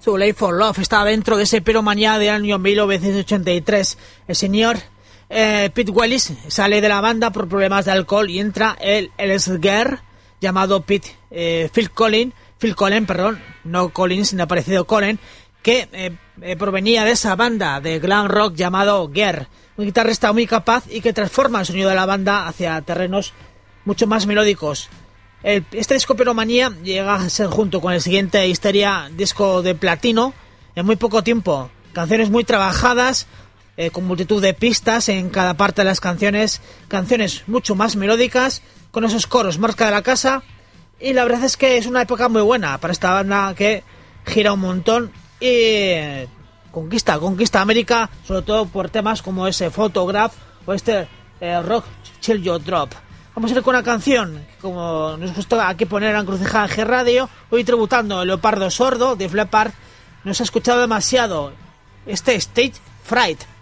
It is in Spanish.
Too Late for Love está dentro de ese Pyromanía del año 1983. El señor Pete Willis sale de la banda por problemas de alcohol y entra el ex-guer llamado Phil Collins, no Collins, sino parecido Colin, que provenía de esa banda de glam rock llamado Gear, un guitarrista muy capaz y que transforma el sonido de la banda hacia terrenos mucho más melódicos. Este disco Pyromanía llega a ser, junto con el siguiente Histeria, disco de platino en muy poco tiempo. Canciones muy trabajadas, con multitud de pistas en cada parte de las canciones mucho más melódicas, con esos coros marca de la casa, y la verdad es que es una época muy buena para esta banda que gira un montón y conquista América, sobre todo por temas como ese Photograph o este Rock Chill Your Drop. Vamos a ir con una canción, como nos gusta aquí poner en Encrucijada G Radio, hoy tributando el Leopardo Sordo de Fleppard. Nos ha escuchado demasiado este Stage Fright.